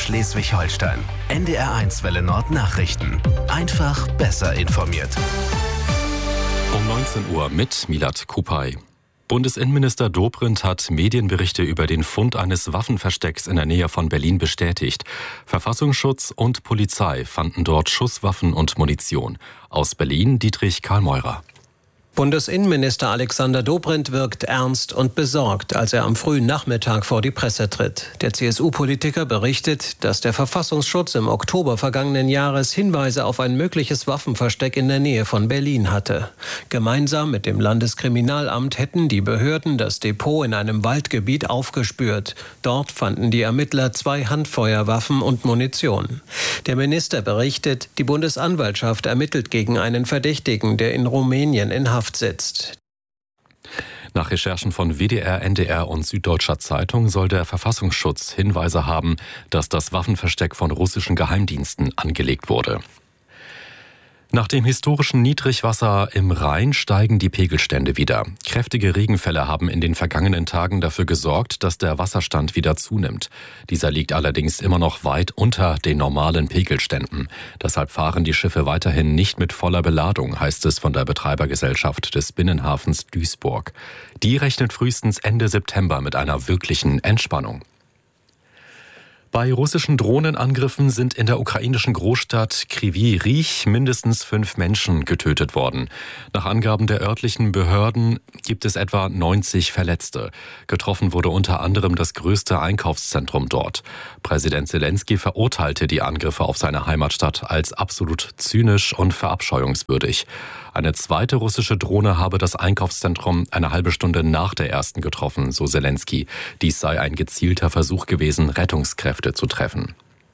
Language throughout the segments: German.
Schleswig-Holstein. NDR1 Welle Nord Nachrichten. Einfach besser informiert. Um 19 Uhr mit Milad Kupay. Bundesinnenminister Dobrindt hat Medienberichte über den Fund eines Waffenverstecks in der Nähe von Berlin bestätigt. Verfassungsschutz und Polizei fanden dort Schusswaffen und Munition. Aus Berlin Dietrich Karl-Meurer. Bundesinnenminister Alexander Dobrindt wirkt ernst und besorgt, als er am frühen Nachmittag vor die Presse tritt. Der CSU-Politiker berichtet, dass der Verfassungsschutz im Oktober vergangenen Jahres Hinweise auf ein mögliches Waffenversteck in der Nähe von Berlin hatte. Gemeinsam mit dem Landeskriminalamt hätten die Behörden das Depot in einem Waldgebiet aufgespürt. Dort fanden die Ermittler 2 Handfeuerwaffen und Munition. Der Minister berichtet, die Bundesanwaltschaft ermittelt gegen einen Verdächtigen, der in Rumänien in Haft sitzt. Nach Recherchen von WDR, NDR und Süddeutscher Zeitung soll der Verfassungsschutz Hinweise haben, dass das Waffenversteck von russischen Geheimdiensten angelegt wurde. Nach dem historischen Niedrigwasser im Rhein steigen die Pegelstände wieder. Kräftige Regenfälle haben in den vergangenen Tagen dafür gesorgt, dass der Wasserstand wieder zunimmt. Dieser liegt allerdings immer noch weit unter den normalen Pegelständen. Deshalb fahren die Schiffe weiterhin nicht mit voller Beladung, heißt es von der Betreibergesellschaft des Binnenhafens Duisburg. Die rechnet frühestens Ende September mit einer wirklichen Entspannung. Bei russischen Drohnenangriffen sind in der ukrainischen Großstadt Kryvyi Rih mindestens 5 Menschen getötet worden. Nach Angaben der örtlichen Behörden gibt es etwa 90 Verletzte. Getroffen wurde unter anderem das größte Einkaufszentrum dort. Präsident Zelensky verurteilte die Angriffe auf seine Heimatstadt als absolut zynisch und verabscheuungswürdig. Eine zweite russische Drohne habe das Einkaufszentrum eine halbe Stunde nach der ersten getroffen, so Zelensky. Dies sei ein gezielter Versuch gewesen, Rettungskräfte zu treffen.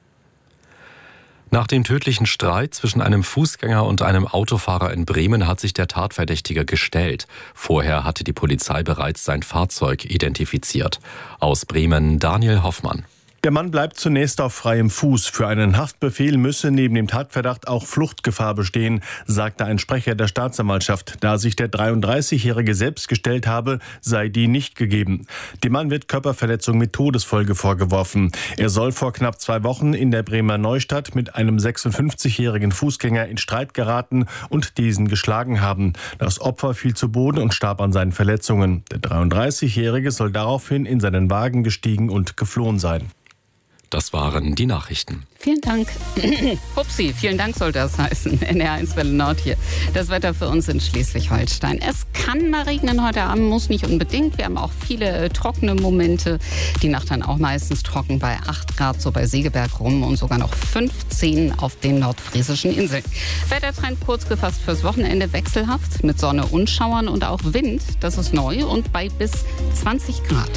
Nach dem tödlichen Streit zwischen einem Fußgänger und einem Autofahrer in Bremen hat sich der Tatverdächtige gestellt. Vorher hatte die Polizei bereits sein Fahrzeug identifiziert. Aus Bremen Daniel Hoffmann. Der Mann bleibt zunächst auf freiem Fuß. Für einen Haftbefehl müsse neben dem Tatverdacht auch Fluchtgefahr bestehen, sagte ein Sprecher der Staatsanwaltschaft. Da sich der 33-Jährige selbst gestellt habe, sei die nicht gegeben. Dem Mann wird Körperverletzung mit Todesfolge vorgeworfen. Er soll vor knapp 2 Wochen in der Bremer Neustadt mit einem 56-jährigen Fußgänger in Streit geraten und diesen geschlagen haben. Das Opfer fiel zu Boden und starb an seinen Verletzungen. Der 33-Jährige soll daraufhin in seinen Wagen gestiegen und geflohen sein. Das waren die Nachrichten. Vielen Dank. Hupsi, vielen Dank soll das heißen. NDR1 Welle Nord hier. Das Wetter für uns in Schleswig-Holstein. Es kann mal regnen heute Abend, muss nicht unbedingt. Wir haben auch viele trockene Momente. Die Nacht dann auch meistens trocken bei 8 Grad, so bei Segeberg rum und sogar noch 15 auf den nordfriesischen Inseln. Wettertrend kurz gefasst fürs Wochenende wechselhaft mit Sonne und Schauern und auch Wind. Das ist neu und bei bis 20 Grad.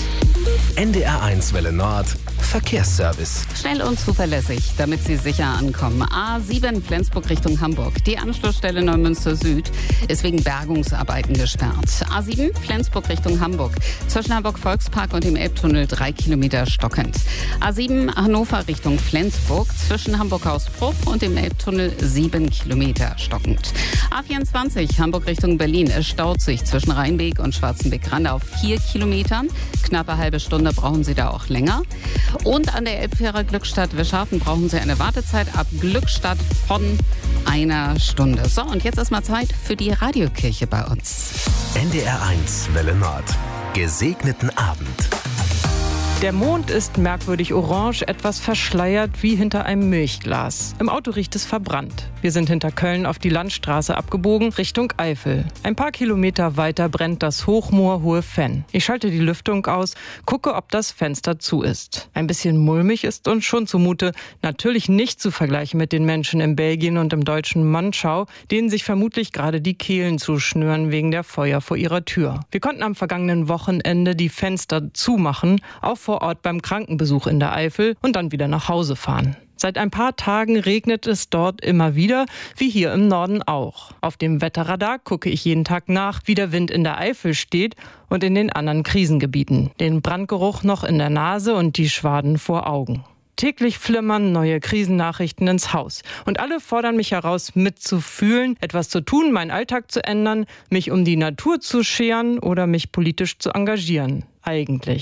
NDR1 Welle Nord Verkehrsservice. Schnell und zuverlässig, damit Sie sicher ankommen. A7 Flensburg Richtung Hamburg. Die Anschlussstelle Neumünster Süd ist wegen Bergungsarbeiten gesperrt. A7 Flensburg Richtung Hamburg. Zwischen Hamburg-Volkspark und dem Elbtunnel 3 Kilometer stockend. A7 Hannover Richtung Flensburg. Zwischen Hamburg-Hausbruch und dem Elbtunnel 7 Kilometer stockend. A24 Hamburg Richtung Berlin. Es staut sich zwischen Rheinbeek und Schwarzenbeck-Rande auf 4 Kilometern. Knappe halbe Stunde brauchen Sie da auch länger. Und an der Elbfähre Glückstadt-Wischhafen brauchen Sie eine Wartezeit ab Glückstadt von 1 Stunde. So, und jetzt ist mal Zeit für die Radiokirche bei uns. NDR1 Welle Nord. Gesegneten Abend. Der Mond ist merkwürdig orange, etwas verschleiert wie hinter einem Milchglas. Im Auto riecht es verbrannt. Wir sind hinter Köln auf die Landstraße abgebogen, Richtung Eifel. Ein paar Kilometer weiter brennt das Hochmoor Hohe Venn. Ich schalte die Lüftung aus, gucke, ob das Fenster zu ist. Ein bisschen mulmig ist uns schon zumute. Natürlich nicht zu vergleichen mit den Menschen in Belgien und im deutschen Manschau, denen sich vermutlich gerade die Kehlen zuschnüren wegen der Feuer vor ihrer Tür. Wir konnten am vergangenen Wochenende die Fenster zumachen, auch vor Ort beim Krankenbesuch in der Eifel und dann wieder nach Hause fahren. Seit ein paar Tagen regnet es dort immer wieder, wie hier im Norden auch. Auf dem Wetterradar gucke ich jeden Tag nach, wie der Wind in der Eifel steht und in den anderen Krisengebieten. Den Brandgeruch noch in der Nase und die Schwaden vor Augen. Täglich flimmern neue Krisennachrichten ins Haus. Und alle fordern mich heraus, mitzufühlen, etwas zu tun, meinen Alltag zu ändern, mich um die Natur zu scheren oder mich politisch zu engagieren. Eigentlich.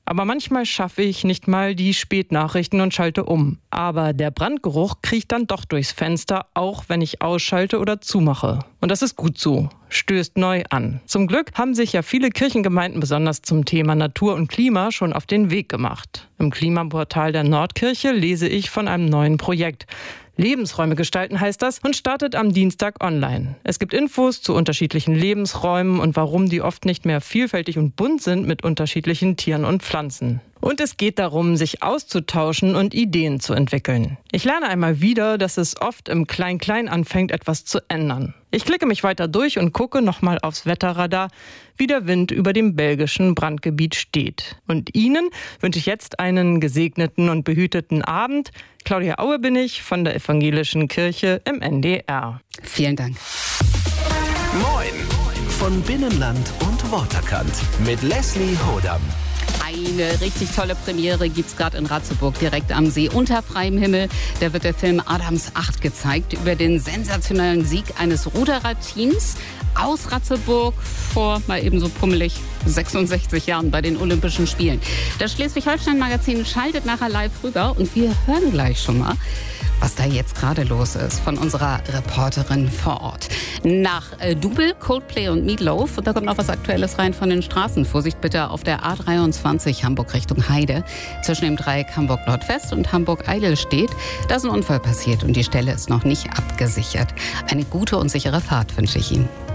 Aber manchmal schaffe ich nicht mal die Spätnachrichten und schalte um. Aber der Brandgeruch kriecht dann doch durchs Fenster, auch wenn ich ausschalte oder zumache. Und das ist gut so. Stößt neu an. Zum Glück haben sich ja viele Kirchengemeinden besonders zum Thema Natur und Klima schon auf den Weg gemacht. Im Klimaportal der Nordkirche lese ich von einem neuen Projekt. Lebensräume gestalten heißt das und startet am Dienstag online. Es gibt Infos zu unterschiedlichen Lebensräumen und warum die oft nicht mehr vielfältig und bunt sind mit unterschiedlichen Tieren und Pflanzen. Und es geht darum, sich auszutauschen und Ideen zu entwickeln. Ich lerne einmal wieder, dass es oft im Klein-Klein anfängt, etwas zu ändern. Ich klicke mich weiter durch und gucke nochmal aufs Wetterradar, wie der Wind über dem belgischen Brandgebiet steht. Und Ihnen wünsche ich jetzt einen gesegneten und behüteten Abend. Claudia Aue bin ich von der Evangelischen Kirche im NDR. Vielen Dank. Moin von Binnenland und Waterkant mit Leslie Hodam. Eine richtig tolle Premiere gibt's gerade in Ratzeburg, direkt am See, unter freiem Himmel. Da wird der Film Adams 8 gezeigt, über den sensationellen Sieg eines Rudererteams aus Ratzeburg vor mal eben so pummelig 66 Jahren bei den Olympischen Spielen. Das Schleswig-Holstein-Magazin schaltet nachher live rüber und wir hören gleich schon mal, was da jetzt gerade los ist, von unserer Reporterin vor Ort. Nach Double, Coldplay und Meatloaf, und da kommt noch was Aktuelles rein von den Straßen. Vorsicht bitte auf der A23 Hamburg Richtung Heide. Zwischen dem Dreieck Hamburg Nordwest und Hamburg Eidelstedt. Da ist ein Unfall passiert und die Stelle ist noch nicht abgesichert. Eine gute und sichere Fahrt wünsche ich Ihnen.